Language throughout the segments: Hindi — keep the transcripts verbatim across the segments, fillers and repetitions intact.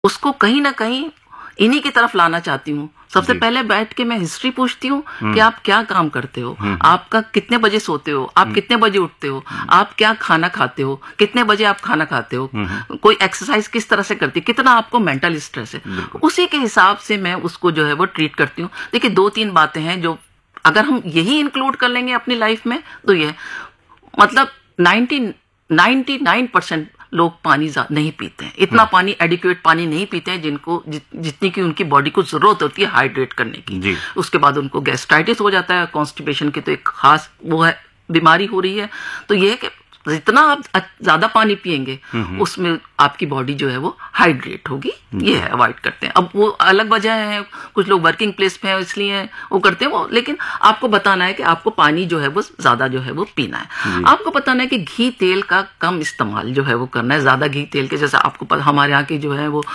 उसको कहीं ना कहीं इन्हीं की तरफ लाना चाहती हूँ। सबसे पहले बैठ के मैं हिस्ट्री पूछती हूँ कि आप क्या काम करते हो, आपका कितने बजे सोते हो, आप कितने बजे उठते हो, आप क्या खाना खाते हो, कितने बजे आप खाना खाते हो, कोई एक्सरसाइज किस तरह से करती है, कितना आपको मेंटल स्ट्रेस है, उसी के हिसाब से मैं उसको जो है वो ट्रीट करती हूँ। देखिए दो तीन बातें हैं जो अगर हम यही इंक्लूड कर लेंगे अपनी लाइफ में तो ये मतलब नाइन्टी नाइन्टी नाइन परसेंट लोग पानी नहीं पीते हैं, इतना पानी एडिक्वेट पानी नहीं पीते हैं जिनको जि, जितनी की उनकी बॉडी को जरूरत होती है हाइड्रेट करने की। उसके बाद उनको गैस्ट्राइटिस हो जाता है, कॉन्स्टिपेशन की तो एक खास वो है बीमारी हो रही है। तो ये है कि जितना आप ज्यादा पानी पिएंगे उसमें आपकी बॉडी जो है वो हाइड्रेट होगी, ये है अवॉइड करते हैं। अब वो अलग वजह है, कुछ लोग वर्किंग प्लेस पे हैं इसलिए वो करते हैं वो, लेकिन आपको बताना है कि आपको पानी जो है वो ज्यादा जो है वो पीना है। आपको बताना है कि घी तेल का कम इस्तेमाल जो है वो करना है, ज्यादा घी तेल के जैसे आपको पता हमारे यहाँ की जो है वो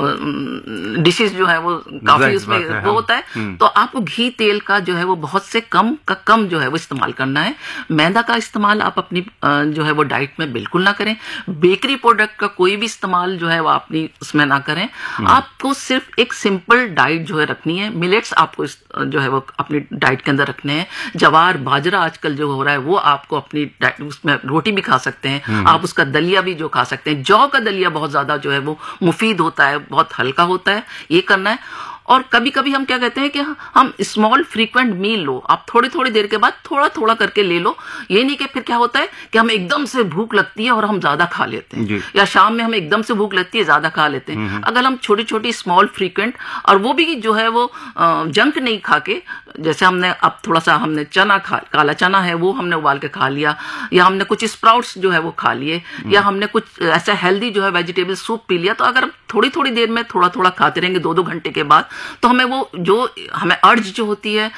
डिशेज जो है वो काफी उसमें वो होता है, तो आपको घी तेल का जो है वो बहुत से कम का कम जो है वो इस्तेमाल करना है। मैदा का इस्तेमाल आप अपनी जो है वो डाइट में बिल्कुल ना करें। बेकरी प्रोडक्ट का कोई भी इस्तेमाल जो है वो अपनी उसमें ना करें। आपको सिर्फ एक सिंपल डाइट जो है रखनी है। मिलेट्स आपको जो है वो अपनी डाइट के अंदर रखने हैं। जवार बाजरा आजकल जो हो रहा है वो आपको अपनी डाइट उसमें रोटी भी खा सकते हैं, आप उसका दलिया भी जो खा सकते हैं। जौ का दलिया बहुत ज्यादा जो है वो मुफीद होता है, बहुत हल्का होता है, ये करना है। और कभी कभी हम क्या कहते हैं कि हम स्मॉल फ्रीक्वेंट मील लो, आप थोड़ी थोड़ी देर के बाद थोड़ा थोड़ा करके ले लो। ये नहीं कि फिर क्या होता है कि हमें एकदम से भूख लगती है और हम ज्यादा खा लेते हैं, या शाम में हमें एकदम से भूख लगती है ज्यादा खा लेते हैं। अगर हम छोटी छोटी स्मॉल फ्रीक्वेंट और वो भी जो है वो जंक नहीं खा के, जैसे हमने अब थोड़ा सा हमने चना खा, काला चना है वो हमने उबाल के खा लिया, या हमने कुछ स्प्राउट्स जो है वो खा लिए, या हमने कुछ ऐसा हेल्दी जो है वेजिटेबल सूप पी लिया। तो अगर हम थोड़ी थोड़ी देर में थोड़ा थोड़ा खाते रहेंगे दो दो घंटे के बाद, तो हमें वो जो हमें अर्ज जो होती है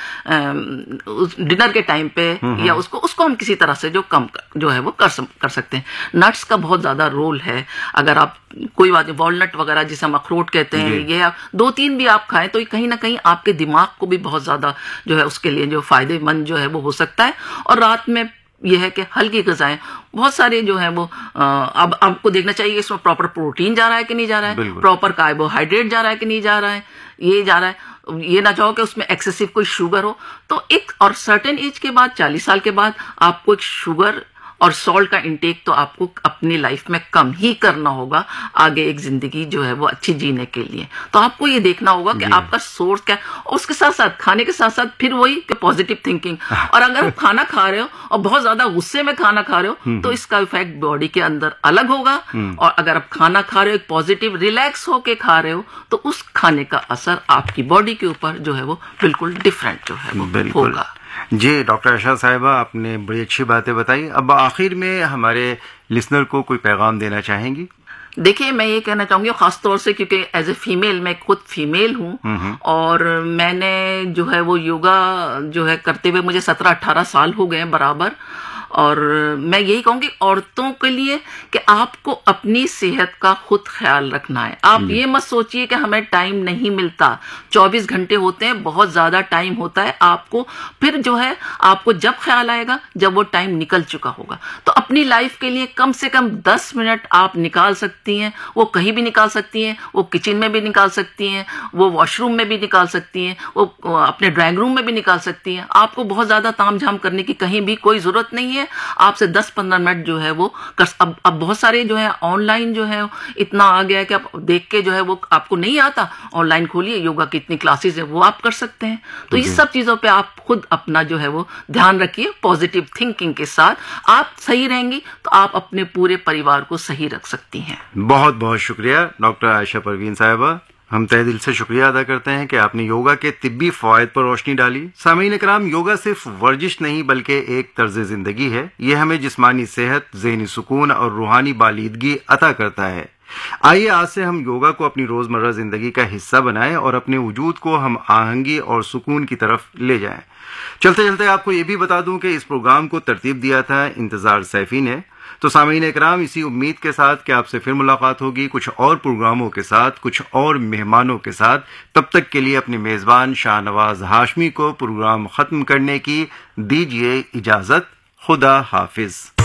डिनर के टाइम पे या उसको उसको हम किसी तरह से जो कम जो है वो कर कर सकते हैं। नट्स का बहुत ज्यादा रोल है। अगर आप कोई बात नहीं, वॉलनट वगैरह जिसे हम अखरोट कहते हैं, ये दो तीन भी आप खाएं तो कहीं ना कहीं आपके दिमाग को भी बहुत ज्यादा जो है उसके लिए जो फायदेमंद जो है वो हो सकता है। और रात में यह है कि हल्की ग़िज़ाएं बहुत सारे जो है वो आ, अब आपको देखना चाहिए इसमें प्रॉपर प्रोटीन जा रहा है कि नहीं जा रहा है, प्रॉपर कार्बोहाइड्रेट जा रहा है कि नहीं जा रहा है, ये जा रहा है। ये ना चाहो कि उसमें एक्सेसिव कोई शुगर हो। तो एक और सर्टेन एज के बाद, चालीस साल के बाद आपको एक शुगर और सॉल्ट का इंटेक तो आपको अपनी लाइफ में कम ही करना होगा आगे एक जिंदगी जो है वो अच्छी जीने के लिए। तो आपको ये देखना होगा कि आपका सोर्स क्या है, और उसके साथ साथ खाने के साथ साथ फिर वही कि पॉजिटिव थिंकिंग। और अगर आप खाना खा रहे हो और बहुत ज्यादा गुस्से में खाना खा रहे हो तो इसका इफेक्ट बॉडी के अंदर अलग होगा। और अगर आप खाना खा रहे हो एक पॉजिटिव रिलैक्स होके खा रहे हो तो उस खाने का असर आपकी बॉडी के ऊपर जो है वो बिल्कुल डिफरेंट जो है वो होगा। जी डॉक्टर आयशा साहिबा, आपने बड़ी अच्छी बातें बताई। अब आखिर में हमारे लिसनर को कोई पैगाम देना चाहेंगी? देखिए मैं ये कहना चाहूंगी खास तौर से क्योंकि एज ए फीमेल, मैं खुद फीमेल हूँ और मैंने जो है वो योगा जो है करते हुए मुझे सत्रह अठारह साल हो गए बराबर। और मैं यही कहूंगी औरतों के लिए कि आपको अपनी सेहत का खुद ख्याल रखना है। आप ये मत सोचिए कि हमें टाइम नहीं मिलता, चौबीस घंटे होते हैं, बहुत ज्यादा टाइम होता है आपको। फिर जो है आपको जब ख्याल आएगा जब वो टाइम निकल चुका होगा। तो अपनी लाइफ के लिए कम से कम दस मिनट आप निकाल सकती हैं। वो कहीं भी निकाल सकती हैं, वो किचन में भी निकाल सकती हैं, वो वॉशरूम में भी निकाल सकती हैं, वो अपने ड्राइंग रूम में भी निकाल सकती हैं। आपको बहुत ज्यादा तामझाम करने की कहीं भी कोई जरूरत नहीं है। आपसे दस पंद्रह मिनट जो है वो कर, अब अब बहुत सारे जो है ऑनलाइन जो है इतना आ गया है कि आप देख के जो है वो आपको नहीं आता, ऑनलाइन खोलिए, योगा की इतनी क्लासेस है वो आप कर सकते हैं। तो इस सब चीजों पे आप खुद अपना जो है वो ध्यान रखिए। पॉजिटिव थिंकिंग के साथ आप सही रहेंगी तो आप अपने पूरे परिवार को सही रख सकती हैं। बहुत बहुत शुक्रिया डॉक्टर आयशा परवीन साहिबा, हम तहे दिल से शुक्रिया अदा करते हैं कि आपने योगा के तिब्बी फवायद पर रोशनी डाली। सामीन इकराम, योगा सिर्फ वर्जिश नहीं बल्कि एक तर्ज जिंदगी है। यह हमें जिस्मानी सेहत, ज़हनी सुकून और रूहानी बालीदगी अता करता है। आइए आज से हम योगा को अपनी रोजमर्रा जिंदगी का हिस्सा बनाएं और अपने वजूद को हम आहंगी और सुकून की तरफ ले जाएं। चलते चलते आपको ये भी बता दूं कि इस प्रोग्राम को तरतीब दिया था इंतजार सैफी ने। तो सामीन इकराम, इसी उम्मीद के साथ कि आपसे फिर मुलाकात होगी कुछ और प्रोग्रामों के साथ, कुछ और मेहमानों के साथ। तब तक के लिए अपने मेजबान शाहनवाज हाशमी को प्रोग्राम खत्म करने की दीजिए इजाजत। खुदा हाफिज।